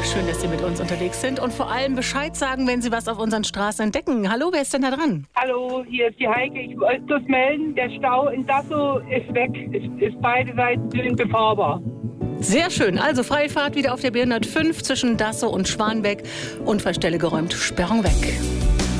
schön, dass Sie mit uns unterwegs sind und vor allem Bescheid sagen, wenn Sie was auf unseren Straßen entdecken. Hallo, wer ist denn da dran? Hallo, hier ist die Heike. Ich wollte bloß melden, der Stau in Dassow ist weg. Ist beide Seiten dünn befahrbar. Sehr schön. Also freie Fahrt wieder auf der B105 zwischen Dassow und Schwanbeck. Unfallstelle geräumt, Sperrung weg.